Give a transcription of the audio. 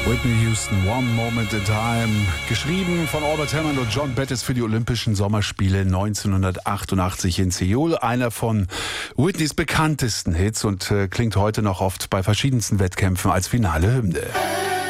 Whitney Houston, One Moment in Time. Geschrieben von Albert Hammond und John Bettis für die Olympischen Sommerspiele 1988 in Seoul. Einer von Whitneys bekanntesten Hits und klingt heute noch oft bei verschiedensten Wettkämpfen als finale Hymne.